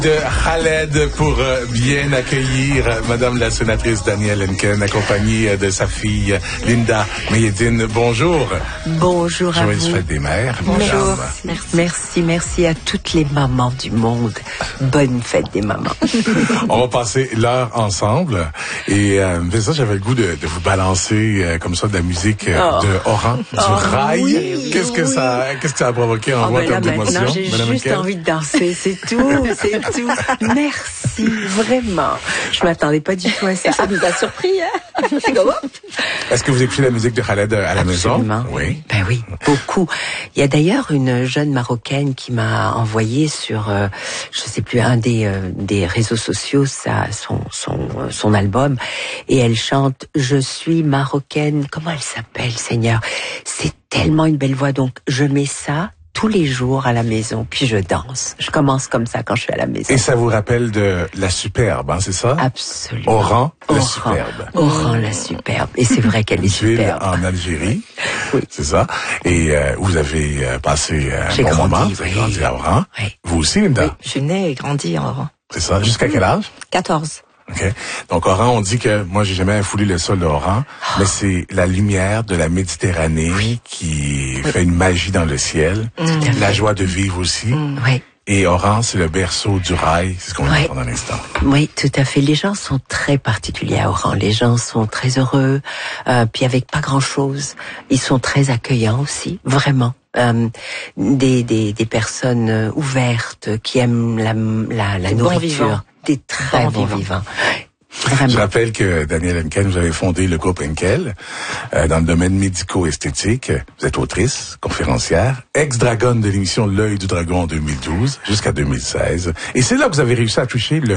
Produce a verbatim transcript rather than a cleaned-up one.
de Khaled pour euh, bien accueillir euh, Madame la sénatrice Danielle Henken, accompagnée euh, de sa fille Linda Mayedine. Bonjour. Bonjour à Joyeuse vous. fête des mères. Bonjour. Merci. merci, merci à toutes les mamans du monde. Bonne fête des mamans. On va passer l'heure ensemble. Et euh, mais ça, j'avais le goût de, de vous balancer euh, comme ça de la musique euh, Oh. de Oran, du Oh, rail. oui, qu'est-ce que oui. ça, qu'est-ce que ça a provoqué en Oh, moi ben là, comme d'émotion, maintenant, j'ai Madame juste Henken? envie de danser, c'est tout, c'est tout. Merci, vraiment. Je m'attendais pas du tout à ça. Ça nous a surpris, hein? C'est comment? Est-ce que vous écoutez la musique de Khaled à la Absolument. maison? Oui. Ben oui, beaucoup. Il y a d'ailleurs une jeune Marocaine qui m'a envoyé sur, euh, je sais plus, un des euh, des réseaux sociaux, ça, son son son album, et elle chante "Je suis marocaine". Comment elle s'appelle, Seigneur? C'est tellement une belle voix, donc je mets ça tous les jours à la maison, puis je danse. Je commence comme ça quand je suis à la maison. Et ça vous rappelle de la superbe, hein, c'est ça? Absolument. Oran, la Oran. superbe. Oran, la superbe. Et c'est vrai qu'elle est Une ville superbe. en Algérie, Oui. c'est ça. Et euh, vous avez euh, passé un J'ai bon grandi, moment, vous avez oui. grandi à Oran. Oui. Vous aussi, Linda? Je suis née et grandie en Oran. C'est ça. Jusqu'à quel âge? quatorze. OK. Donc, Oran, on dit que, moi, j'ai jamais foulé le sol de Oran, mais c'est la lumière de la Méditerranée qui fait une magie dans le ciel. à La fait. joie de vivre aussi. Oui. Et Oran, c'est le berceau du rail. C'est ce qu'on va Ouais. entendre dans l'instant. Oui, tout à fait. Les gens sont très particuliers à Oran. Les gens sont très heureux, euh, puis avec pas grand-chose. Ils sont très accueillants aussi, vraiment. Euh, des, des, des personnes euh, ouvertes qui aiment la, la, la Des bons nourriture. vivants. Des très Bons bons vivants. vivants. Je Vraiment. rappelle que Danielle Henken, vous avez fondé le groupe Henkel euh, dans le domaine médico-esthétique. Vous êtes autrice, conférencière, ex-dragonne de l'émission L'Œil du Dragon en deux mille douze jusqu'à deux mille seize. Et c'est là que vous avez réussi à toucher le